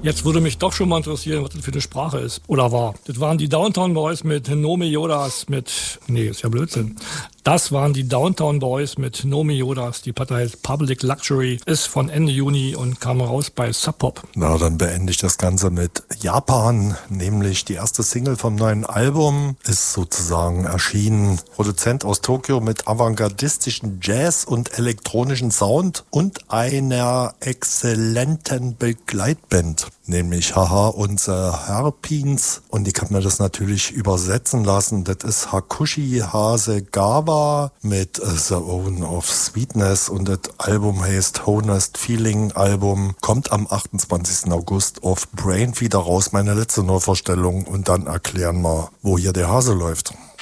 Jetzt würde mich doch schon mal interessieren, was das für eine Sprache ist. Oder war. Das waren die Downtown Boys mit Nomi Yodas Nee, ist ja Blödsinn. Das waren die Downtown Boys mit Nomi Yodas. Die Platte heißt Public Luxury, ist von Ende Juni und kam raus bei Sub Pop. Na, dann beende ich das Ganze mit Japan, nämlich die erste Single vom neuen Album ist sozusagen erschienen. Produzent aus Tokio mit avantgardistischen Jazz und elektronischen Sound und einer exzellenten Begleitband. Nämlich Haha unser Harpins, und ich habe mir das natürlich übersetzen lassen. Das ist Hakushi Hasegawa mit The Own of Sweetness, und das Album heißt Honest Feeling Album, kommt am 28. August auf Brain wieder raus, meine letzte Neuvorstellung, und dann erklären wir, wo hier der Hase läuft.